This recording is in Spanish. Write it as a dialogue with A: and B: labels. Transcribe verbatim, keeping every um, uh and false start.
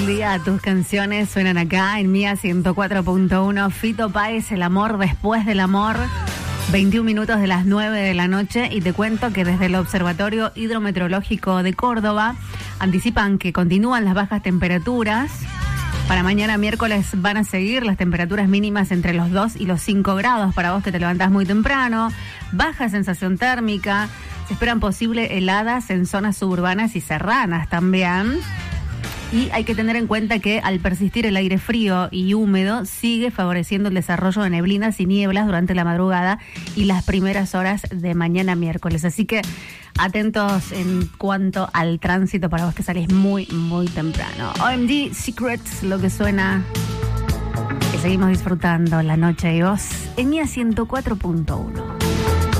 A: día, tus canciones suenan acá en Mía ciento cuatro punto uno. Fito Páez, El amor después del amor. veintiún minutos de las nueve de la noche y te cuento que desde el Observatorio Hidrometeorológico de Córdoba anticipan que continúan las bajas temperaturas. Para mañana miércoles van a seguir las temperaturas mínimas entre los dos y los cinco grados para vos que te levantás muy temprano. Baja sensación térmica. Se esperan posibles heladas en zonas suburbanas y serranas también. Y hay que tener en cuenta que al persistir el aire frío y húmedo, sigue favoreciendo el desarrollo de neblinas y nieblas durante la madrugada y las primeras horas de mañana miércoles. Así que atentos en cuanto al tránsito para vos que salís muy, muy temprano. O M G Secrets, lo que suena, que seguimos disfrutando la noche y vos en Mía ciento cuatro punto uno.